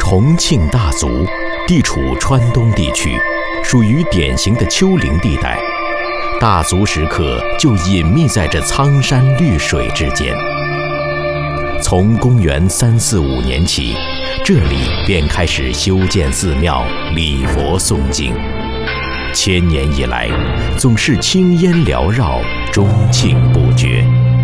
重庆大足地处川东地区，属于典型的丘陵地带。大足石刻就隐秘在这苍山绿水之间。从公元345年起，这里便开始修建寺庙、礼佛诵经。千年以来，总是青烟缭绕，钟磬不绝。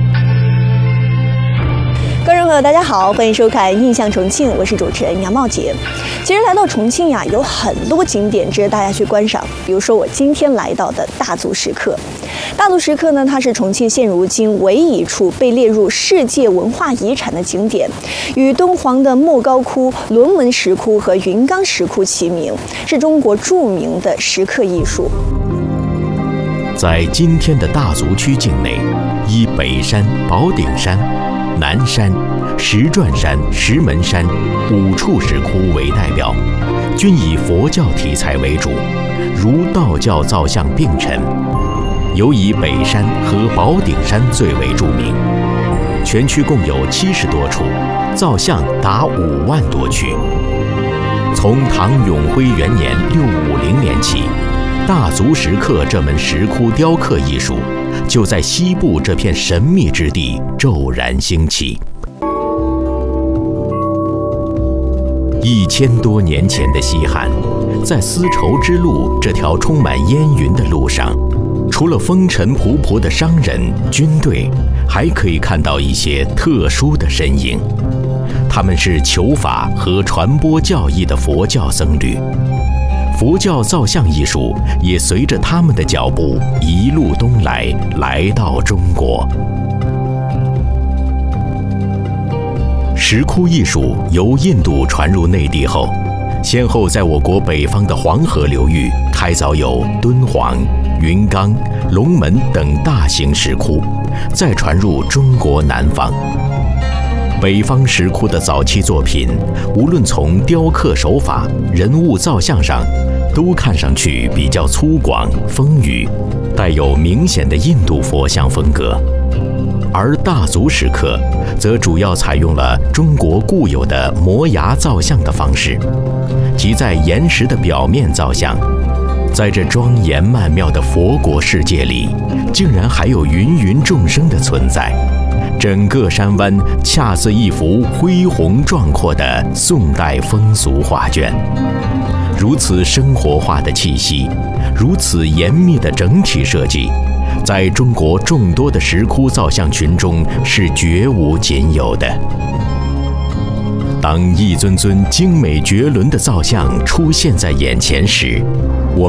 观众朋友，大家好，欢迎收看《印象重庆》，我是主持人杨茂杰。其实来到重庆呀，有很多景点值得大家去观赏。比如说我今天来到的大足石刻。大足石刻呢，它是重庆现如今唯一一处被列入世界文化遗产的景点，与敦煌的莫高窟、龙门石窟和云冈石窟齐名，是中国著名的石刻艺术。 在今天的大足区境内，以北山、宝顶山、南山、石转山、石门山5处石窟为代表，均以佛教题材为主，如道教造像并陈，尤以北山和宝顶山最为著名。全区共有70多处，造像达5万多躯。从唐永徽元年650年起，大足石刻这门石窟雕刻艺术就在西部这片神秘之地骤然兴起。1000多年前的西汉，在丝绸之路这条充满烟云的路上，除了风尘仆仆的商人、军队，还可以看到一些特殊的身影。他们是求法和传播教义的佛教僧侣。佛教造像艺术也随着他们的脚步一路东来，来到中国。石窟艺术由印度传入内地后，先后在我国北方的黄河流域开凿有敦煌、云冈、龙门等大型石窟，再传入中国南方。北方石窟的早期作品，无论从雕刻手法、人物造像上，都看上去比较粗犷丰腴，带有明显的印度佛像风格。而大足石刻则主要采用了中国固有的摩崖造像的方式，即在岩石的表面造像。在这庄严曼妙的佛国世界里，竟然还有芸芸众生的存在。整个山湾恰似一幅恢宏壮阔的宋代风俗画卷。如此生活化的气息，如此严密的整体设计，在中国众多的石窟造像群中是绝无仅有的。当一尊尊精美绝伦的造像出现在眼前时，我